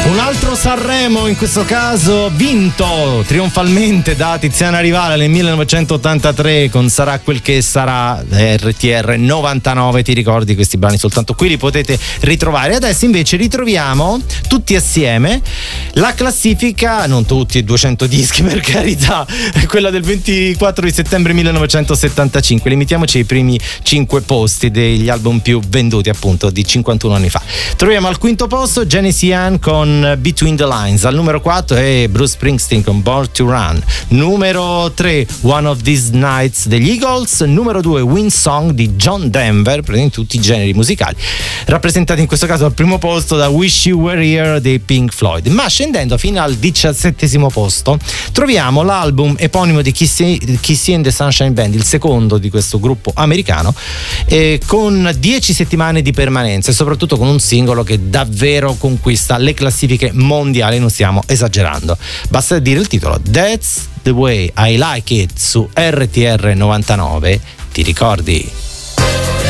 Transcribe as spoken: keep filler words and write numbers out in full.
Un altro Sanremo, in questo caso vinto trionfalmente da Tiziana Rivale nel millenovecentottantatré con Sarà quel che sarà, R T R novantanove. Ti ricordi questi brani? Soltanto qui li potete ritrovare. Adesso invece ritroviamo tutti assieme la classifica, non tutti, duecento dischi per carità, quella del ventiquattro di settembre millenovecentosettantacinque. Limitiamoci ai primi cinque posti degli album più venduti, appunto, di cinquantuno anni fa. Troviamo al quinto posto Janis Ian con Between the Lines, al numero quattro è Bruce Springsteen con Born to Run, numero tre One of These Nights degli Eagles, numero due Wind Song di John Denver, presenti tutti i generi musicali, rappresentati in questo caso al primo posto da Wish You Were Here dei Pink Floyd. Ma scendendo fino al diciassettesimo posto troviamo l'album eponimo di Kissy and the Sunshine Band, il secondo di questo gruppo americano, eh, con dieci settimane di permanenza e soprattutto con un singolo che davvero conquista le classifiche mondiali, non stiamo esagerando, basta dire il titolo, That's the Way I Like It, su R T R novantanove. Ti ricordi?